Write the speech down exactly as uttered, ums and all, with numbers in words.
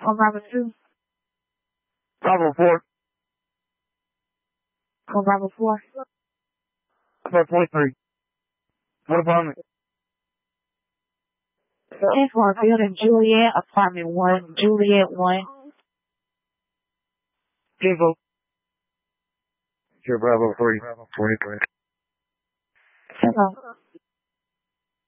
Call Bravo two. Bravo four. Call Bravo four. Bravo twenty-three. What apartment? ten four building Juliet, apartment one, Juliet one. Info. Sure, Bravo three. twenty-three. Hello.